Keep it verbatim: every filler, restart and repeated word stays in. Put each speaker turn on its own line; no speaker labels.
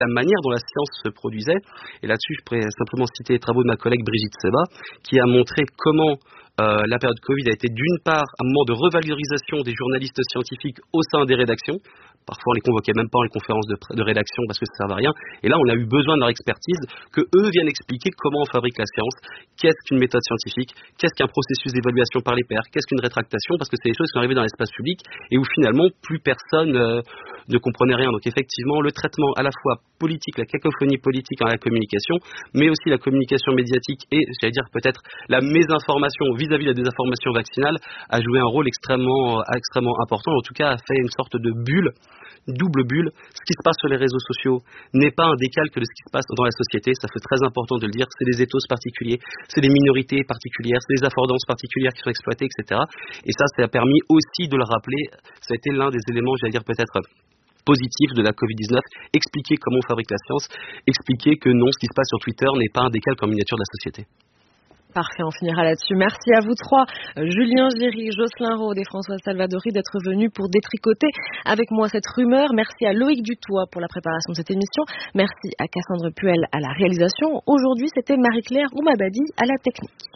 la manière dont la science se produisait. Et là-dessus, je pourrais simplement citer les travaux de ma collègue Brigitte Seba, qui a montré comment euh, la période Covid a été d'une part un moment de revalorisation des journalistes scientifiques au sein des rédactions. Parfois, on les convoquait même pas en les conférences de, de rédaction parce que ça servait à rien. Et là, on a eu besoin de leur expertise, que eux viennent expliquer comment on fabrique la science, qu'est-ce qu'une méthode scientifique, qu'est-ce qu'un processus d'évaluation par les pairs, qu'est-ce qu'une rétractation, parce que c'est des choses qui sont arrivées dans l'espace public et où finalement plus personne euh, ne comprenait rien. Donc effectivement, le traitement à la fois politique, la cacophonie politique dans la communication, mais aussi la communication médiatique et, j'allais dire peut-être, la mésinformation vis-à-vis de la désinformation vaccinale a joué un rôle extrêmement, extrêmement important. En tout cas, a fait une sorte de bulle, double bulle. Ce qui se passe sur les réseaux sociaux n'est pas un décalque de ce qui se passe dans la société. Ça c'est très important de le dire. C'est des ethos particuliers, c'est des minorités particulières, c'est des affordances particulières qui sont exploitées, et cetera. Et ça, ça a permis aussi de le rappeler. Ça a été l'un des éléments, j'allais dire peut-être positif de la covid dix-neuf, expliquer comment on fabrique la science, expliquer que non, ce qui se passe sur Twitter n'est pas un décalque en miniature de la société.
Parfait, on finira là-dessus. Merci à vous trois, Julien Giry, Jocelyn Rode et Françoise Salvadori, d'être venus pour détricoter avec moi cette rumeur. Merci à Loïc Dutoit pour la préparation de cette émission. Merci à Cassandre Puel à la réalisation. Aujourd'hui, c'était Marie-Claire Oumabadi à la technique.